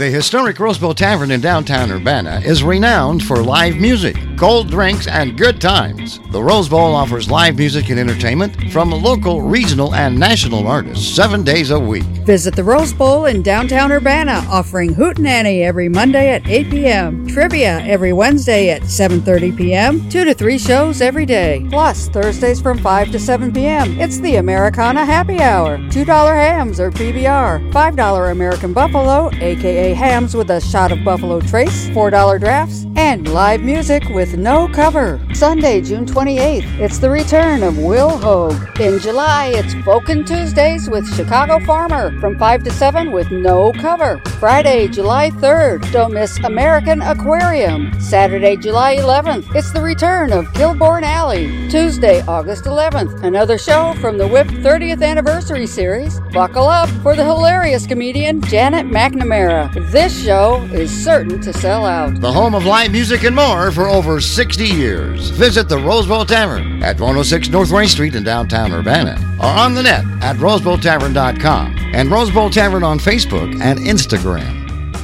The historic Rosebowl Tavern in downtown Urbana is renowned for live music, cold drinks, and good times. The Rose Bowl offers live music and entertainment from local, regional, and national artists 7 days a week. Visit the Rose Bowl in downtown Urbana, offering Hootenanny every Monday at 8 p.m., trivia every Wednesday at 7:30 p.m., 2 to 3 shows every day. Plus, Thursdays from 5 to 7 p.m., it's the Americana Happy Hour. $2 hams or PBR, $5 American Buffalo, aka hams with a shot of Buffalo Trace, $4 drafts, and live music with no cover. Sunday, June 28th, it's the return of Will Hogue. In July, it's Folkin' Tuesdays with Chicago Farmer from 5 to 7 with no cover. Friday, July 3rd, don't miss American Aquarium. Saturday, July 11th, it's the return of Kilbourne Alley. Tuesday, August 11th, another show from the WHIP 30th Anniversary Series. Buckle up for the hilarious comedian Janet McNamara. This show is certain to sell out. The home of live music and more for over 60 years. Visit the Rose Bowl Tavern at 106 North Rain Street in downtown Urbana, or on the net at rosebowltavern.com and Rose Bowl Tavern on Facebook and Instagram.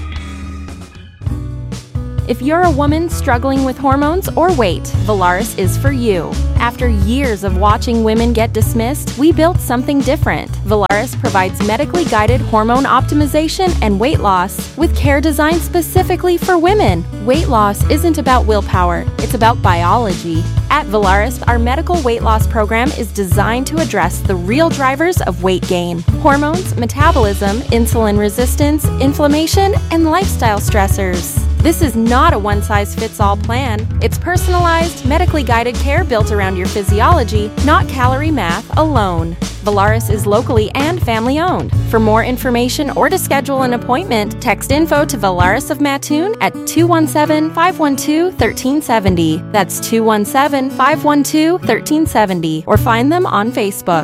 If you're a woman struggling with hormones or weight, Valaris is for you. After years of watching women get dismissed, we built something different. Valaris provides medically guided hormone optimization and weight loss with care designed specifically for women. Weight loss isn't about willpower, it's about biology. At Valaris, our medical weight loss program is designed to address the real drivers of weight gain: hormones, metabolism, insulin resistance, inflammation, and lifestyle stressors. This is not a one-size-fits-all plan. It's personalized, medically guided care built around your physiology, not calorie math alone. Valaris is locally and family-owned. For more information or to schedule an appointment, text info to Valaris of Mattoon at 217-512-1370. That's 217-512-1370. Or find them on Facebook.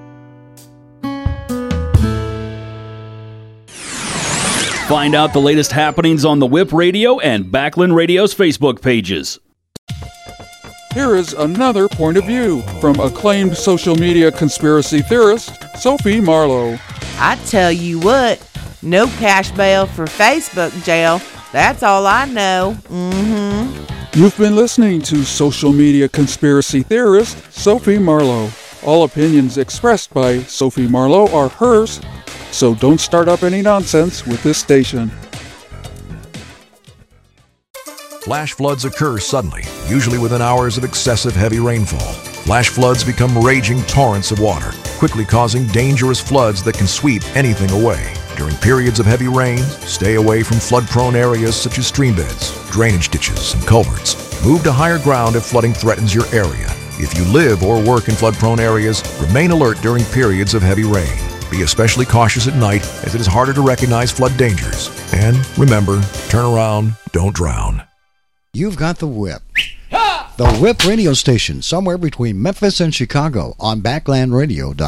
Find out the latest happenings on the Whip Radio and Backlund Radio's Facebook pages. Here is another point of view from acclaimed social media conspiracy theorist Sophie Marlowe. I tell you what, no cash bail for Facebook jail. That's all I know. You've been listening to social media conspiracy theorist Sophie Marlowe. All opinions expressed by Sophie Marlowe are hers, so don't start up any nonsense with this station. Flash floods occur suddenly, usually within hours of excessive heavy rainfall. Flash floods become raging torrents of water, quickly causing dangerous floods that can sweep anything away. During periods of heavy rain, stay away from flood-prone areas such as streambeds, drainage ditches, and culverts. Move to higher ground if flooding threatens your area. If you live or work in flood-prone areas, remain alert during periods of heavy rain. Be especially cautious at night, as it is harder to recognize flood dangers. And remember, turn around, don't drown. You've got the Whip. The Whip radio station, somewhere between Memphis and Chicago on BacklandRadio.com.